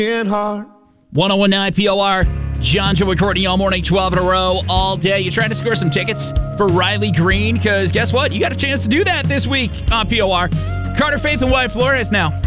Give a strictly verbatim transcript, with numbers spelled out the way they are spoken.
heart. one oh one point nine P O R. John, Joe, and Courtney all morning, twelve in a row, all day. You trying to score some tickets for Riley Green? Because guess what? You got a chance to do that this week on P O R. Carter, Faith, and Wyatt Flores now.